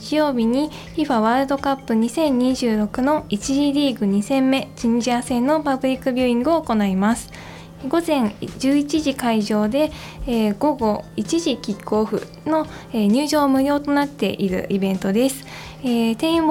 日曜日に FIFA ワールドカップ2026の1次リーグ2戦目チュニジア戦のパブリックビューイングを行います。午前11時会場で、午後1時キックオフの、入場無料となっているイベントです。定員